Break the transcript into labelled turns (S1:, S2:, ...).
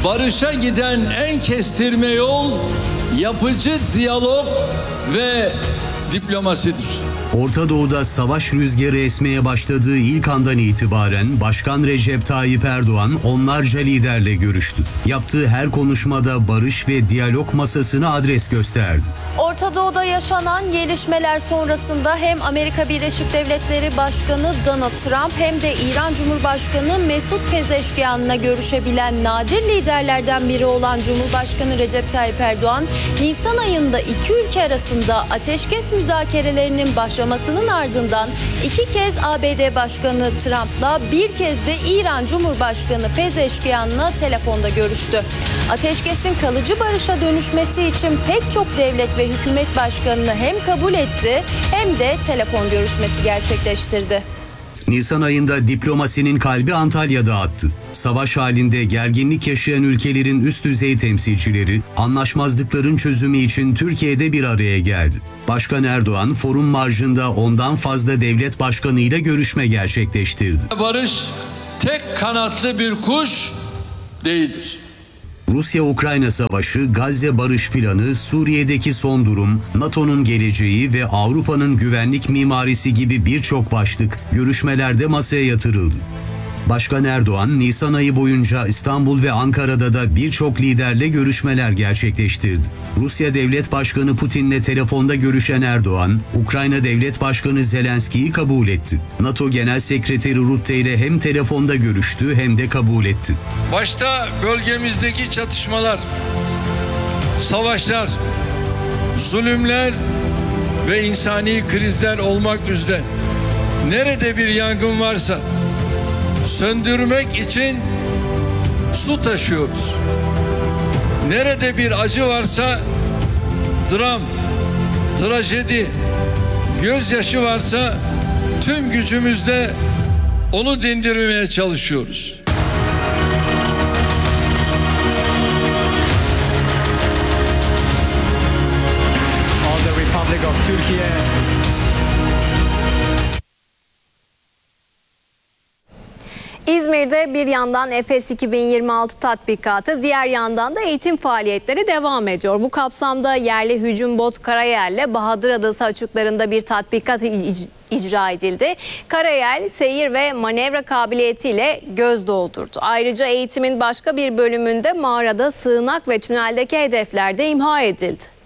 S1: barışa giden en kestirme yol yapıcı diyalog ve diplomasidir.
S2: Orta Doğu'da savaş rüzgarı esmeye başladığı ilk andan itibaren Başkan Recep Tayyip Erdoğan onlarca liderle görüştü. Yaptığı her konuşmada barış ve diyalog masasına adres gösterdi.
S3: Orta Doğu'da yaşanan gelişmeler sonrasında hem Amerika Birleşik Devletleri Başkanı Donald Trump hem de İran Cumhurbaşkanı Mesut Pezeşkian'la görüşebilen nadir liderlerden biri olan Cumhurbaşkanı Recep Tayyip Erdoğan, Nisan ayında iki ülke arasında ateşkes müzakerelerinin başlamasının ardından iki kez ABD Başkanı Trump'la bir kez de İran Cumhurbaşkanı Pezeşkian'la telefonda görüştü. Ateşkesin kalıcı barışa dönüşmesi için pek çok devlet ve hükümet başkanını hem kabul etti hem de telefon görüşmesi gerçekleştirdi.
S2: Nisan ayında diplomasinin kalbi Antalya'da attı. Savaş halinde gerginlik yaşayan ülkelerin üst düzey temsilcileri anlaşmazlıkların çözümü için Türkiye'de bir araya geldi. Başkan Erdoğan forum marjında ondan fazla devlet başkanıyla görüşme gerçekleştirdi.
S1: Barış tek kanatlı bir kuş değildir.
S2: Rusya-Ukrayna savaşı, Gazze barış planı, Suriye'deki son durum, NATO'nun geleceği ve Avrupa'nın güvenlik mimarisi gibi birçok başlık görüşmelerde masaya yatırıldı. Başkan Erdoğan, Nisan ayı boyunca İstanbul ve Ankara'da da birçok liderle görüşmeler gerçekleştirdi. Rusya Devlet Başkanı Putin'le telefonda görüşen Erdoğan, Ukrayna Devlet Başkanı Zelenski'yi kabul etti. NATO Genel Sekreteri Rutte ile hem telefonda görüştü hem de kabul etti.
S1: Başta bölgemizdeki çatışmalar, savaşlar, zulümler ve insani krizler olmak üzere nerede bir yangın varsa söndürmek için su taşıyoruz. Nerede bir acı varsa dram, trajedi, gözyaşı varsa tüm gücümüzle onu dindirmeye çalışıyoruz.
S4: Of the Republic of Turkey.
S5: İzmir'de bir yandan Efes 2026 tatbikatı, diğer yandan da eğitim faaliyetleri devam ediyor. Bu kapsamda yerli hücum bot Karayel'le Bahadır Adası açıklarında bir tatbikat icra edildi. Karayel seyir ve manevra kabiliyetiyle göz doldurdu. Ayrıca eğitimin başka bir bölümünde mağarada sığınak ve tüneldeki hedefler de imha edildi.